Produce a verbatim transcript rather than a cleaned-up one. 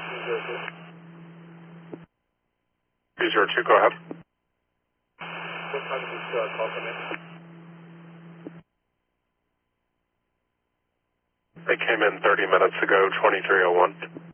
two zero two, go ahead. What time did this uh, call come in? It came in thirty minutes ago, twenty-three oh one.